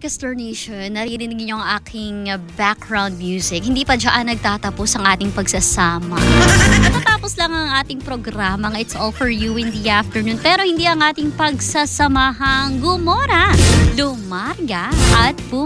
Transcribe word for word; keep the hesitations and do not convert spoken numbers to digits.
Kastler Nation, naririnig niyo ang aking uh, background music. Hindi pa dyan nagtatapos ang ating pagsasama. Natatapos lang ang ating programang It's All For You in the Afternoon. Pero hindi ang ating pagsasamahang gumora, lumarga at pum